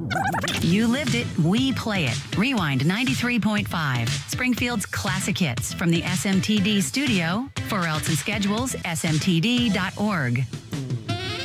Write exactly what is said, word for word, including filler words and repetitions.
You lived it, we play it. Rewind ninety-three point five, Springfield's classic hits from the S M T D studio. For else and schedules, S M T D dot org.